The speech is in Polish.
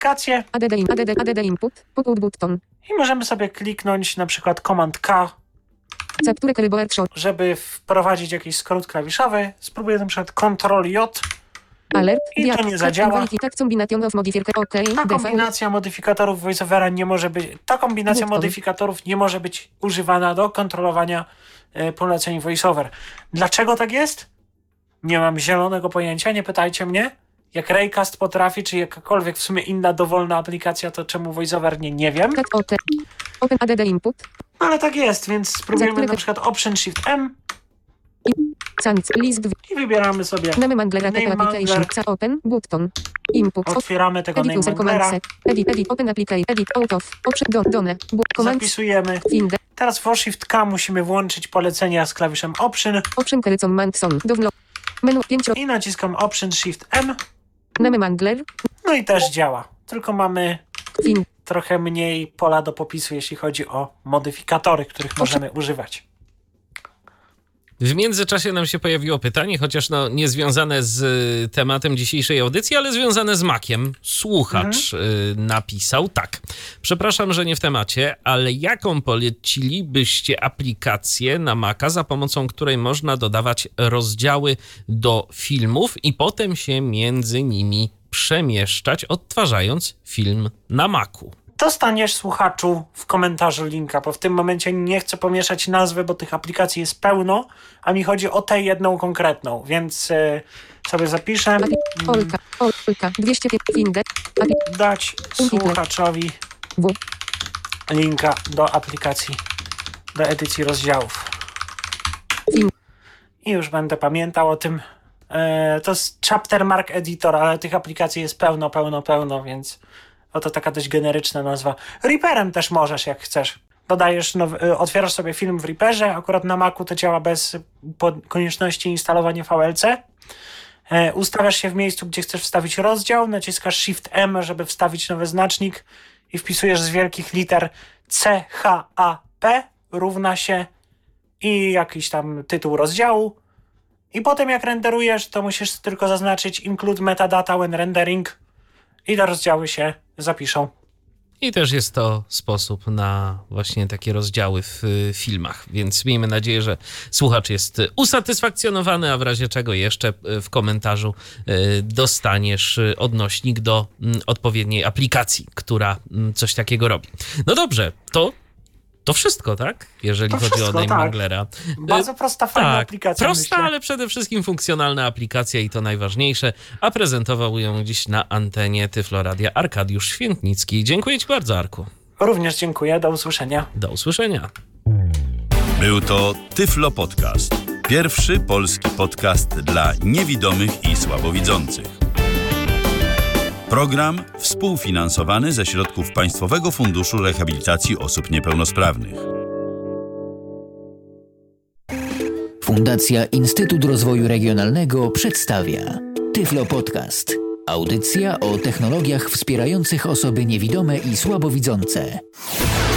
aplikację. Add input, pop-out button. I możemy sobie kliknąć na przykład Command K, żeby wprowadzić jakiś skrót klawiszowy. Spróbuję na przykład Ctrl J. Alert. I to nie zadziała. Ta kombinacja modyfikatorów VoiceOvera nie może być. Ta kombinacja modyfikatorów nie może być używana do kontrolowania poleceń VoiceOver. Dlaczego tak jest? Nie mam zielonego pojęcia, nie pytajcie mnie. Jak Raycast potrafi, czy jakakolwiek w sumie inna dowolna aplikacja, to czemu VoiceOver nie wiem. Open add input. Ale tak jest, więc spróbujemy na przykład Option Shift M. I wybieramy sobie Name Mangler application. Open button. Input. Otwieramy tego name Manglera. Edit open application. Edit out of. Option done. Zapisujemy. Teraz w Shift K musimy włączyć polecenia z klawiszem Option. Option Kelecon Manson. Menu 5. I naciskam Option Shift M. Name Mangler. No i też działa. Tylko mamy trochę mniej pola do popisu, jeśli chodzi o modyfikatory, których możemy używać. W międzyczasie nam się pojawiło pytanie, chociaż nie związane z tematem dzisiejszej audycji, ale związane z Maciem. Słuchacz napisał tak. Przepraszam, że nie w temacie, ale jaką polecilibyście aplikację na Maca, za pomocą której można dodawać rozdziały do filmów i potem się między nimi przemieszczać, odtwarzając film na Macu? Dostaniesz, słuchaczu, w komentarzu linka, bo w tym momencie nie chcę pomieszać nazwy, bo tych aplikacji jest pełno, a mi chodzi o tę jedną konkretną, więc sobie zapiszę. Olka 205 dać słuchaczowi linka do aplikacji, do edycji rozdziałów. I już będę pamiętał o tym. To jest Chapter Mark Editor, ale tych aplikacji jest pełno, więc oto taka dość generyczna nazwa. Reaperem też możesz, jak chcesz. Dodajesz otwierasz sobie film w Reaperze, akurat na Macu to działa bez konieczności instalowania VLC. Ustawiasz się w miejscu, gdzie chcesz wstawić rozdział, naciskasz Shift M, żeby wstawić nowy znacznik i wpisujesz z wielkich liter CHAP równa się i jakiś tam tytuł rozdziału. I potem jak renderujesz, to musisz tylko zaznaczyć Include metadata when rendering i te rozdziały się zapiszą. I też jest to sposób na właśnie takie rozdziały w filmach, więc miejmy nadzieję, że słuchacz jest usatysfakcjonowany, a w razie czego jeszcze w komentarzu dostaniesz odnośnik do odpowiedniej aplikacji, która coś takiego robi. No dobrze, to wszystko, tak? Jeżeli chodzi o Name Manglera. Bardzo prosta, fajna aplikacja. Prosta, myślę. Ale przede wszystkim funkcjonalna aplikacja i to najważniejsze. A prezentował ją dziś na antenie Tyflo Radia Arkadiusz Świętnicki. Dziękuję ci bardzo, Arku. Również dziękuję. Do usłyszenia. Do usłyszenia. Był to Tyflo Podcast. Pierwszy polski podcast dla niewidomych i słabowidzących. Program współfinansowany ze środków Państwowego Funduszu Rehabilitacji Osób Niepełnosprawnych. Fundacja Instytut Rozwoju Regionalnego przedstawia Tyflo Podcast. Audycja o technologiach wspierających osoby niewidome i słabowidzące.